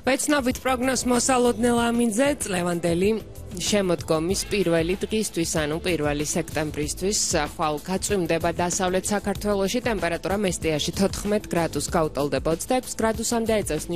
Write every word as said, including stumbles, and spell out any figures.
ვეცნობით პროგნოზ მოსალოდნელ ამინძე წლევანდელი შემოდგომის პირველი დღისთვის, ანუ პირველი სექტემბრისთვის, ხვალ გაწვიმდება დასავლეთ საქართველოში, ტემპერატურა მესტიაში თოთხმეტ გრადუსს გაუტოლდება, ოცდაექვსი გრადუსამდე ეწევს